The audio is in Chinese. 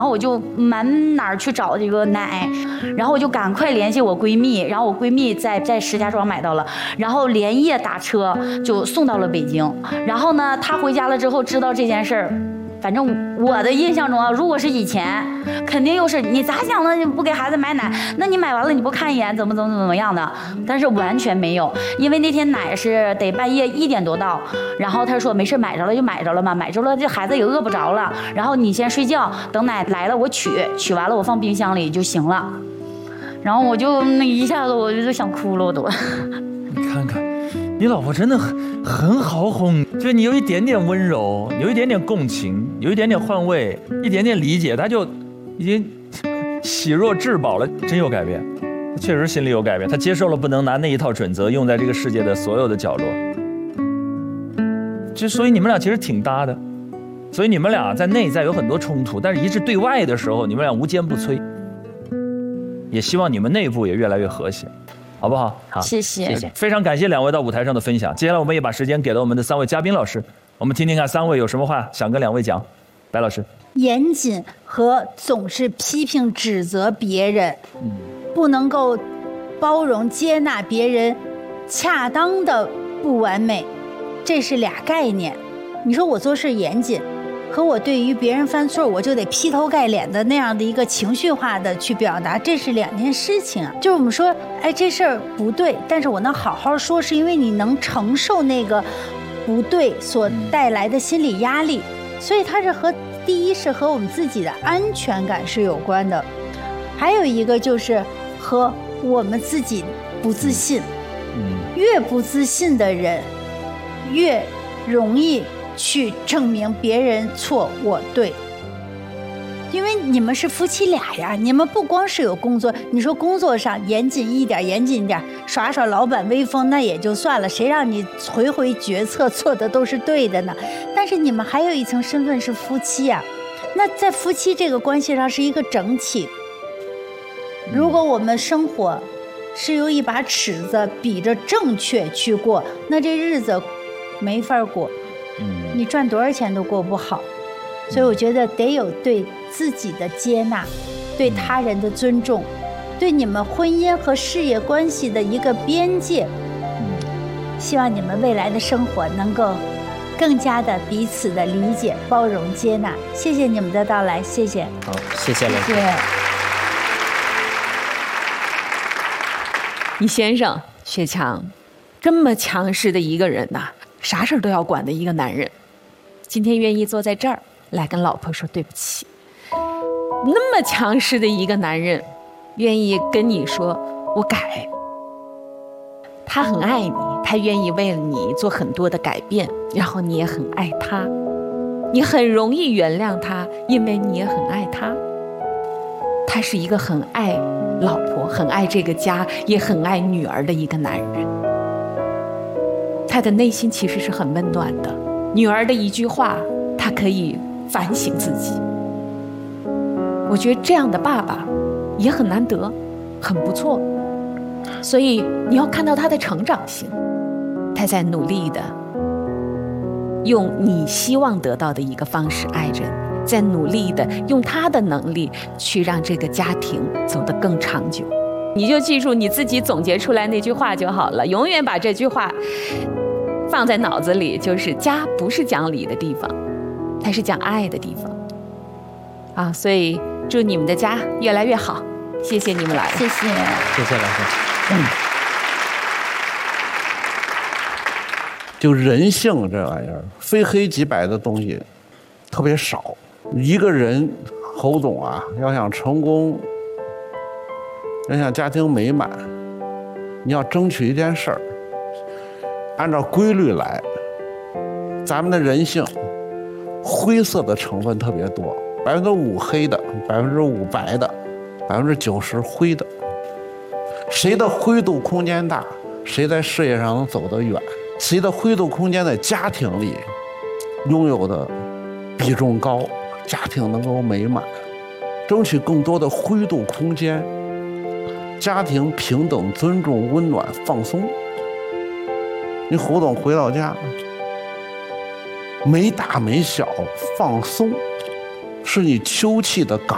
然后我就满哪儿去找这个奶，然后我就赶快联系我闺蜜，然后我闺蜜在石家庄买到了，然后连夜打车就送到了北京。然后呢，她回家了之后知道这件事儿，反正我的印象中啊，如果是以前，肯定又是你咋想的？你不给孩子买奶，那你买完了你不看一眼怎么样的？但是完全没有，因为那天奶是得半夜1点多到，然后他说没事，买着了就买着了嘛，买着了这孩子也饿不着了，然后你先睡觉，等奶来了我取完了我放冰箱里就行了。然后我就那一下子我就想哭了，我都。 你看看。你老婆真的很好哄，就你有一点点温柔，有一点点共情，有一点点换位，一点点理解，她就已经喜若至宝了，真有改变，确实心里有改变，她接受了不能拿那一套准则用在这个世界的所有的角落，就所以你们俩其实挺搭的，所以你们俩在内在有很多冲突，但是一致对外的时候，你们俩无坚不摧，也希望你们内部也越来越和谐。好不好？好， 谢谢， 非常感谢2位到舞台上的分享。接下来我们也把时间给了我们的3位嘉宾老师，我们听听看3位有什么话想跟2位讲。白老师， 严谨和总是批评指责别人，不能够包容接纳别人恰当的不完美，这是俩概念。你说我做事严谨，和我对于别人犯错我就得劈头盖脸的那样的一个情绪化的去表达，这是2件事情啊。就是我们说，哎，这事儿不对，但是我能好好说，是因为你能承受那个不对所带来的心理压力，所以它是第一是和我们自己的安全感是有关的，还有一个就是和我们自己不自信。越不自信的人，越容易去证明别人错我对，因为你们是夫妻俩呀，你们不光是有工作，你说工作上严谨一点，耍耍老板威风那也就算了，谁让你回决策做的都是对的呢？但是你们还有一层身份是夫妻呀，那在夫妻这个关系上是一个整体。如果我们生活是用一把尺子比着正确去过，那这日子没法过，你赚多少钱都过不好。所以我觉得得有对自己的接纳，对他人的尊重，对你们婚姻和事业关系的一个边界。希望你们未来的生活能够更加的彼此的理解、包容、接纳。谢谢你们的到来，谢谢。 好，谢谢老师。 你先生薛强，这么强势的一个人呐，啥事儿都要管的一个男人，今天愿意坐在这儿来跟老婆说对不起。那么强势的一个男人，愿意跟你说我改。他很爱你，他愿意为了你做很多的改变，然后你也很爱他，你很容易原谅他，因为你也很爱他。他是一个很爱老婆、很爱这个家，也很爱女儿的一个男人。他的内心其实是很温暖的，女儿的一句话，他可以反省自己。我觉得这样的爸爸也很难得，很不错。所以你要看到他的成长性，他在努力的用你希望得到的一个方式爱着你，在努力的用他的能力去让这个家庭走得更长久。你就记住你自己总结出来那句话就好了，永远把这句话放在脑子里，就是家不是讲理的地方，它是讲爱的地方啊！所以祝你们的家越来越好，谢谢你们来了， 谢谢， 谢谢老师。 就人性这玩意儿，非黑即白的东西特别少。一个人侯总啊，要想成功，要想家庭美满，你要争取一件事儿，按照规律来。咱们的人性灰色的成分特别多，5%黑的，5%白的，90%灰的。谁的灰度空间大，谁在事业上能走得远，谁的灰度空间在家庭里拥有的比重高，家庭能够美满。争取更多的灰度空间，家庭平等、尊重、温暖、放松。你胡总回到家，没大没小，放松，是你休憩的港